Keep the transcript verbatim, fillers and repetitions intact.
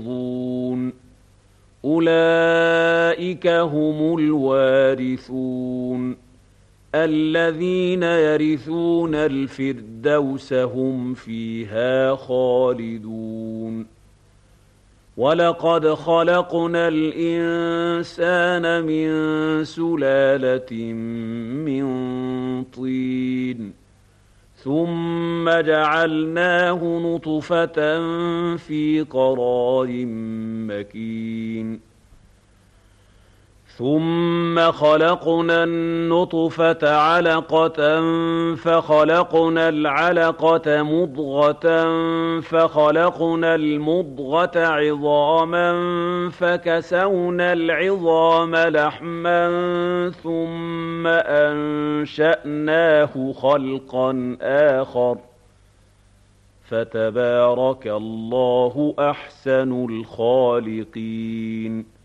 أولئك هم الوارثون الذين يرثون الفردوس هم فيها خالدون ولقد خلقنا الإنسان من سلالة من طين ثم جعلناه نطفة في قرار مكين ثم خلقنا النطفة علقة فخلقنا العلقة مضغة فخلقنا المضغة عظاما فكسونا العظام لحما ثم أنشأناه خلقا آخر فتبارك الله أحسن الخالقين